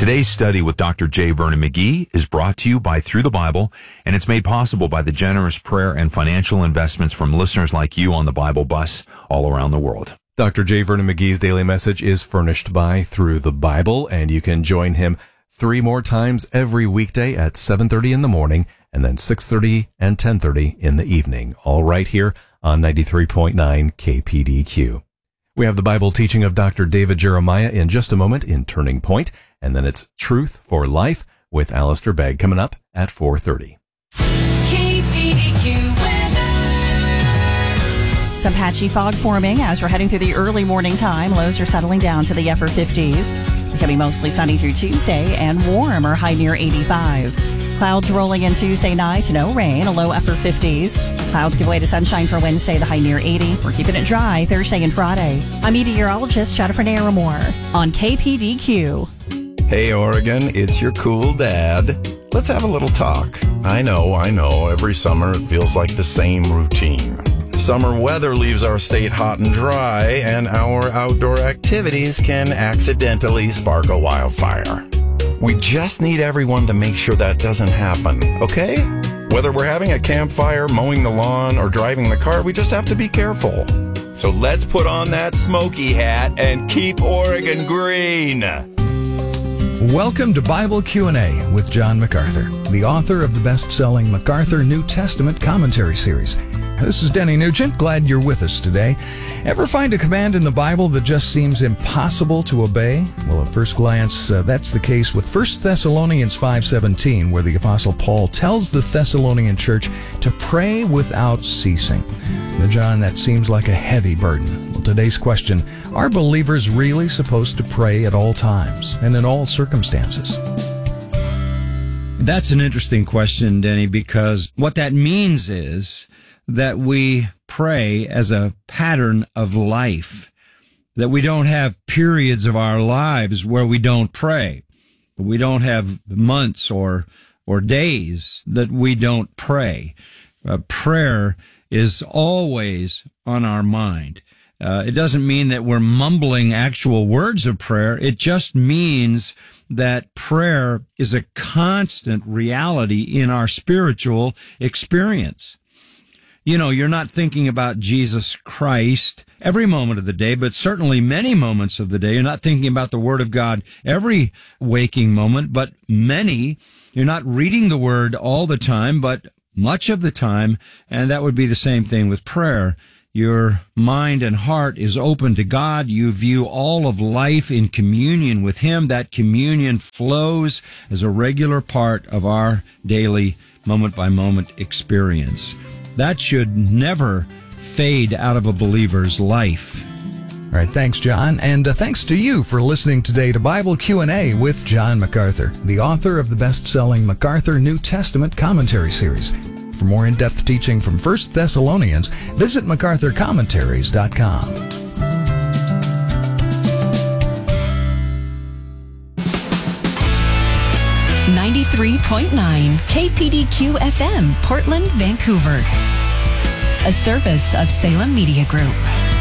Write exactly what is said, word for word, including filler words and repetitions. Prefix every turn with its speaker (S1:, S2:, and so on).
S1: Today's study with Doctor J. Vernon McGee is brought to you by Through the Bible, and it's made possible by the generous prayer and financial investments from listeners like you on the Bible Bus all around the world.
S2: Doctor J. Vernon McGee's daily message is furnished by Through the Bible, and you can join him three more times every weekday at seven thirty in the morning and then six thirty and ten thirty in the evening, all right here on ninety-three point nine K P D Q. We have the Bible teaching of Doctor David Jeremiah in just a moment in Turning Point, and then it's Truth for Life with Alistair Begg coming up at four thirty.
S3: K P D Q weather.
S4: Some patchy fog forming as we're heading through the early morning time. Lows are settling down to the upper fifties. Becoming mostly sunny through Tuesday and warm or high near eighty-five. Clouds rolling in Tuesday night, no rain, a low upper fifties. Clouds give way to sunshine for Wednesday, the high near eighty. We're keeping it dry Thursday and Friday. I'm meteorologist Jennifer Naramore on K P D Q.
S5: Hey, Oregon, it's your cool dad. Let's have a little talk. I know, I know, every summer it feels like the same routine. Summer weather leaves our state hot and dry, and our outdoor activities can accidentally spark a wildfire. We just need everyone to make sure that doesn't happen, okay? Whether we're having a campfire, mowing the lawn, or driving the car, we just have to be careful. So let's put on that smoky hat and keep Oregon green.
S6: Welcome to Bible Q and A with John MacArthur, the author of the best-selling MacArthur New Testament Commentary Series. This is Denny Nugent. Glad you're with us today. Ever find a command in the Bible that just seems impossible to obey? Well, at first glance, uh, that's the case with First Thessalonians five seventeen, where the Apostle Paul tells the Thessalonian church to pray without ceasing. Now, John, that seems like a heavy burden. Well, today's question, are believers really supposed to pray at all times and in all circumstances?
S7: That's an interesting question, Denny, because what that means is that we pray as a pattern of life, that we don't have periods of our lives where we don't pray. We don't have months or or days that we don't pray. Uh, prayer is always on our mind. Uh, it doesn't mean that we're mumbling actual words of prayer. It just means that prayer is a constant reality in our spiritual experience. You know, you're not thinking about Jesus Christ every moment of the day, but certainly many moments of the day. You're not thinking about the Word of God every waking moment, but many. You're not reading the Word all the time, but much of the time, and that would be the same thing with prayer. Your mind and heart is open to God. You view all of life in communion with Him. That communion flows as a regular part of our daily moment-by-moment experience. That should never fade out of a believer's life.
S6: All right, thanks, John. And uh, thanks to you for listening today to Bible Q and A with John MacArthur, the author of the best-selling MacArthur New Testament Commentary Series. For more in-depth teaching from First Thessalonians, visit macarthur commentaries dot com.
S3: ninety-three point nine K P D Q F M, Portland, Vancouver. A service of Salem Media Group.